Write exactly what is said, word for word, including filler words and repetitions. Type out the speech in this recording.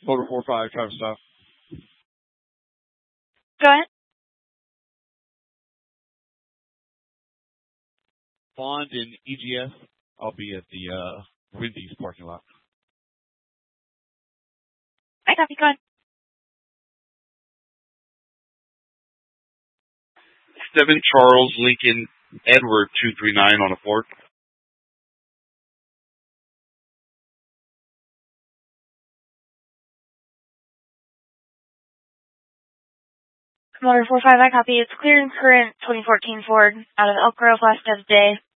Motor four five, Travis stop. Go ahead. Bond and E G S. I'll be at the uh, Wendy's parking lot. I copy. Go ahead. Seven Charles Lincoln Edward two three nine on a Ford. Motor four five, I copy. It's clear and current twenty fourteen Ford out of Elk Grove last of the day.